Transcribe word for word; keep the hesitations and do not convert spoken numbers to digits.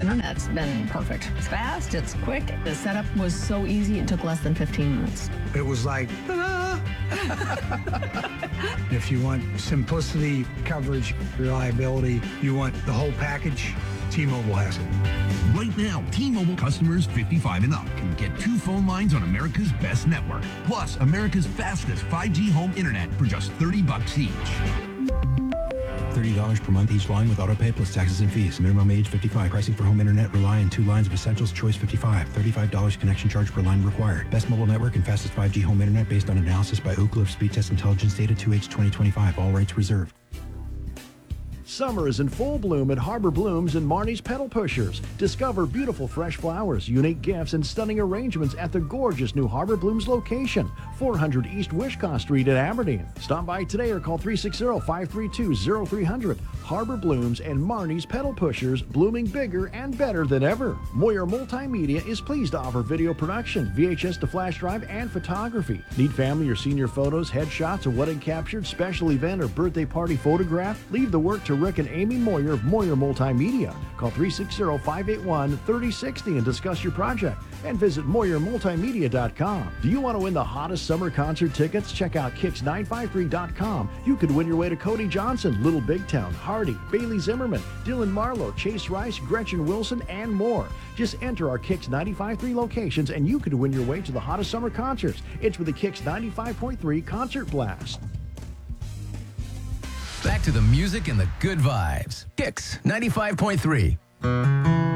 internet's been perfect. It's fast, it's quick. The setup was so easy, it took less than fifteen minutes. It was like, ah. If you want simplicity, coverage, reliability, you want the whole package, T-Mobile has it. Right now, T-Mobile customers fifty-five and up can get two phone lines on America's best network, plus America's fastest five G home internet for just thirty bucks each. thirty dollars per month each line with autopay plus taxes and fees. Minimum age fifty-five. Pricing for home internet rely on two lines of Essentials Choice fifty-five. thirty-five dollars connection charge per line required. Best mobile network and fastest five G home internet based on analysis by Ookla of Speed Test Intelligence Data two H twenty twenty-five. All rights reserved. Summer is in full bloom at Harbor Blooms and Marnie's Pedal Pushers. Discover beautiful fresh flowers, unique gifts, and stunning arrangements at the gorgeous new Harbor Blooms location, four hundred East Wishcott Street in Aberdeen. Stop by today or call three six zero, five three two, zero three zero zero. Harbor Blooms and Marnie's Pedal Pushers, blooming bigger and better than ever. Moyer Multimedia is pleased to offer video production, V H S to flash drive, and photography. Need family or senior photos, headshots, a wedding captured, special event, or birthday party photograph? Leave the work to Rick and Amy Moyer of Moyer Multimedia. Call three six zero, five eight one, three zero six zero and discuss your project. And visit Moyer Multimedia dot com. Do you want to win the hottest summer concert tickets? Check out Kicks nine five three dot com. You could win your way to Cody Johnson, Little Big Town, Hardy, Bailey Zimmerman, Dylan Marlowe, Chase Rice, Gretchen Wilson, and more. Just enter our Kicks ninety-five point three locations and you could win your way to the hottest summer concerts. It's with the Kicks ninety-five point three Concert Blast. Back to the music and the good vibes. Kicks ninety-five point three.